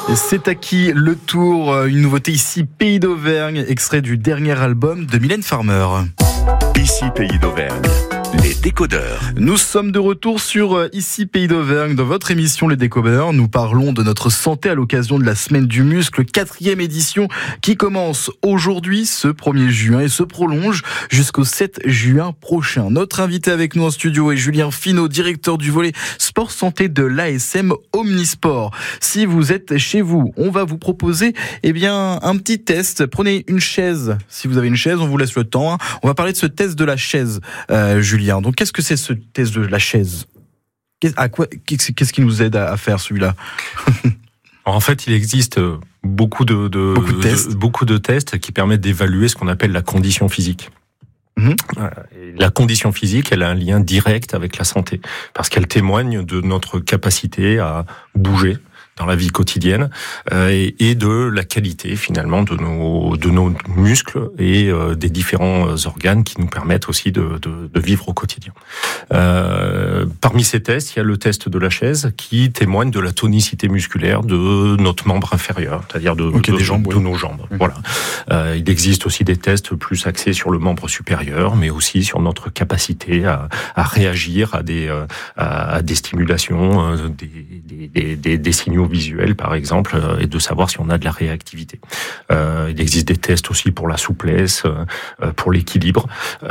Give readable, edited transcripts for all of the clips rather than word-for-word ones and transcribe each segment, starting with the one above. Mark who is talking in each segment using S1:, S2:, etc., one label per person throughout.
S1: C'est à qui le tour, une nouveauté ici, Pays d'Auvergne, extrait du dernier album de Mylène Farmer.
S2: Ici Pays d'Auvergne, les décodeurs.
S1: Nous sommes de retour sur Ici Pays d'Auvergne. Dans votre émission Les Décodeurs, nous parlons de notre santé à l'occasion de la Semaine du Muscle, 4e édition qui commence aujourd'hui, ce 1er juin, et se prolonge jusqu'au 7 juin prochain. Notre invité avec nous en studio est Julien Finot, directeur du volet sport santé de l'ASM Omnisport. Si vous êtes chez vous, on va vous proposer un petit test. Prenez une chaise. Si vous avez une chaise, on vous laisse le temps. On va parler de ce test de la chaise, Julien. Donc, qu'est-ce que c'est ce test de la chaise ? Qu'est-ce qui nous aide à faire celui-là ?
S3: En fait, il existe beaucoup de tests qui permettent d'évaluer ce qu'on appelle la condition physique. La condition physique, elle a un lien direct avec la santé, parce qu'elle témoigne de notre capacité à bouger dans la vie quotidienne et de la qualité finalement de nos muscles et des différents organes qui nous permettent aussi de vivre au quotidien. Parmi ces tests, il y a le test de la chaise qui témoigne de la tonicité musculaire de notre membre inférieur, c'est-à-dire de nos jambes. Voilà. Il existe aussi des tests plus axés sur le membre supérieur, mais aussi sur notre capacité à réagir à des stimulations, des signaux visuels par exemple, et de savoir si on a de la réactivité. Il existe des tests aussi pour la souplesse, pour l'équilibre,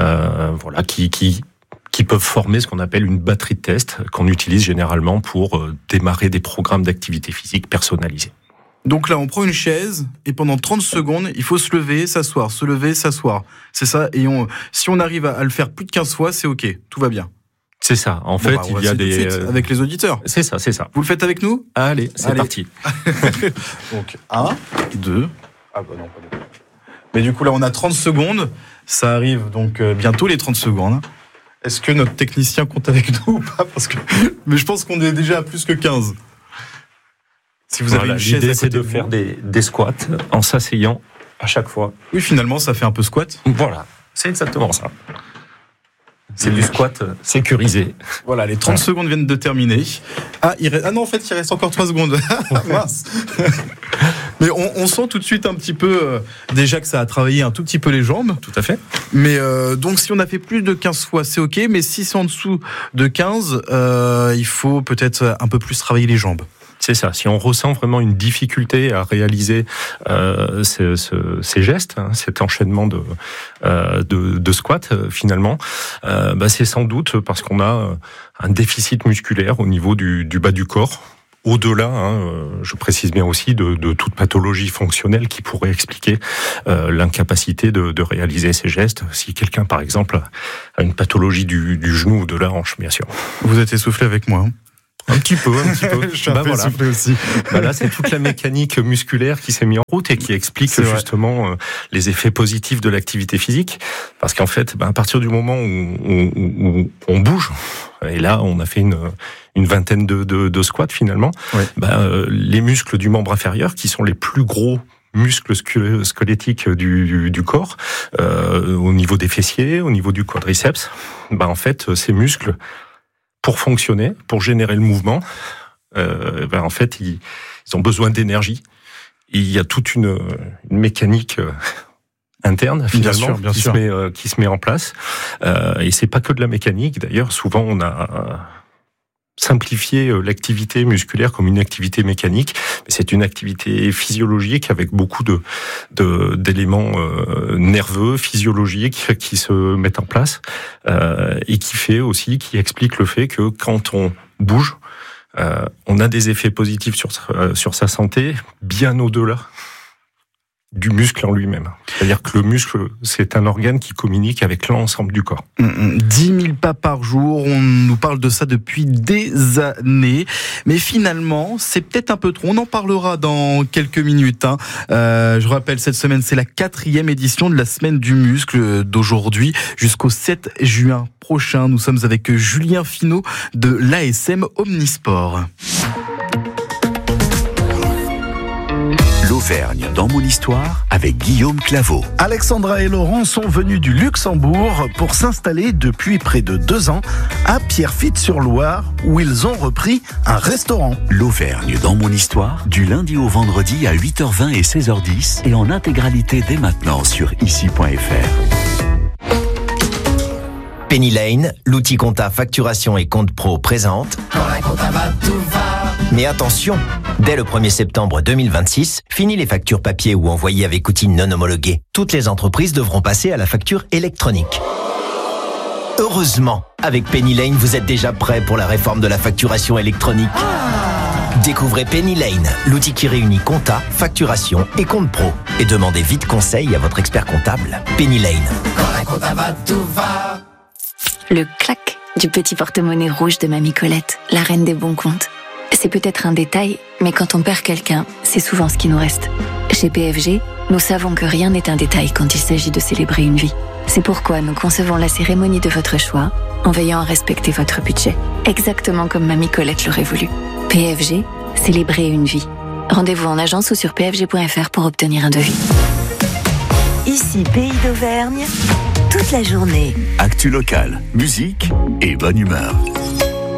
S3: qui peuvent former ce qu'on appelle une batterie de tests qu'on utilise généralement pour démarrer des programmes d'activité physique personnalisés.
S1: Donc là, on prend une chaise et pendant 30 secondes, il faut se lever, s'asseoir, se lever, s'asseoir. C'est ça. Et si on arrive à le faire plus de 15 fois, c'est OK, tout va bien.
S3: C'est ça. En fait, il y a des
S1: avec les auditeurs.
S3: C'est ça.
S1: Vous le faites avec nous ?
S3: Allez, c'est parti.
S1: Donc 1, 2. Ah bah non, pas beaucoup. Mais du coup là, on a 30 secondes. Ça arrive donc bientôt les 30 secondes. Est-ce que notre technicien compte avec nous ou pas ? Mais je pense qu'on est déjà à plus que 15. Si vous avez une chaise,
S3: l'idée c'est de faire des squats en s'asseyant à chaque fois.
S1: Oui, finalement, ça fait un peu squat.
S3: Voilà, c'est exactement ça. C'est du squat sécurisé.
S1: Voilà, les 30 secondes viennent de terminer. Ah non, en fait, il reste encore 3 secondes. Mince. Mais on sent tout de suite un petit peu, déjà que ça a travaillé un tout petit peu les jambes.
S3: Tout à fait.
S1: Mais donc, si on a fait plus de 15 fois, c'est OK. Mais si c'est en dessous de 15, il faut peut-être un peu plus travailler les jambes.
S3: C'est ça. Si on ressent vraiment une difficulté à réaliser ces gestes, cet enchaînement de squats, finalement, c'est sans doute parce qu'on a un déficit musculaire au niveau du bas du corps. Au-delà, je précise bien aussi, de toute pathologie fonctionnelle qui pourrait expliquer l'incapacité de réaliser ces gestes. Si quelqu'un, par exemple, a une pathologie du genou ou de la hanche, bien sûr.
S1: Vous êtes essoufflé avec moi,
S3: Un petit peu.
S1: Je suis un peu essoufflé aussi.
S3: Là, c'est toute la mécanique musculaire qui s'est mise en route et qui explique justement les effets positifs de l'activité physique. Parce qu'en fait, à partir du moment où on bouge, et là, on a fait une vingtaine de squats finalement, les muscles du membre inférieur, qui sont les plus gros muscles squelettiques du corps, au niveau des fessiers, au niveau du quadriceps, en fait, ces muscles, pour fonctionner, pour générer le mouvement, en fait, ils ont besoin d'énergie. Et il y a toute une mécanique interne, finalement, qui se met en place. Et c'est pas que de la mécanique. D'ailleurs, souvent, on a simplifié l'activité musculaire comme une activité mécanique, mais c'est une activité physiologique avec beaucoup d'éléments nerveux, physiologiques qui se mettent en place et qui explique le fait que quand on bouge, on a des effets positifs sur sa santé bien au-delà du muscle en lui-même. C'est-à-dire que le muscle, c'est un organe qui communique avec l'ensemble du corps.
S1: 10 000 pas par jour, on nous parle de ça depuis des années. Mais finalement, c'est peut-être un peu trop. On en parlera dans quelques minutes. Je rappelle, cette semaine, c'est la 4e édition de la Semaine du Muscle d'aujourd'hui jusqu'au 7 juin prochain. Nous sommes avec Julien Finot de l'ASM Omnisport.
S2: d'Auvergne dans mon histoire avec Guillaume Claveau.
S4: Alexandra et Laurent sont venus du Luxembourg pour s'installer depuis près de 2 ans à Pierrefitte-sur-Loire où ils ont repris un restaurant.
S2: L'Auvergne dans mon histoire, du lundi au vendredi à 8h20 et 16h10 et en intégralité dès maintenant sur ici.fr.
S5: Penny Lane, l'outil compta facturation et compte pro présente. Quand la compta va, tout va. Mais attention, dès le 1er septembre 2026, fini les factures papier ou envoyées avec outils non homologués. Toutes les entreprises devront passer à la facture électronique. Heureusement, avec Penny Lane, vous êtes déjà prêt pour la réforme de la facturation électronique. Découvrez Penny Lane, l'outil qui réunit compta, facturation et compte pro. Et demandez vite conseil à votre expert comptable. Penny Lane. Quand la compta va, tout va.
S6: Le clac du petit porte-monnaie rouge de Mamie Colette, la reine des bons comptes. C'est peut-être un détail, mais quand on perd quelqu'un, c'est souvent ce qui nous reste. Chez PFG, nous savons que rien n'est un détail quand il s'agit de célébrer une vie. C'est pourquoi nous concevons la cérémonie de votre choix en veillant à respecter votre budget, exactement comme Mamie Colette l'aurait voulu. PFG, célébrer une vie. Rendez-vous en agence ou sur pfg.fr pour obtenir un devis.
S7: Ici, Pays d'Auvergne, toute la journée.
S2: Actu locale, musique et bonne humeur.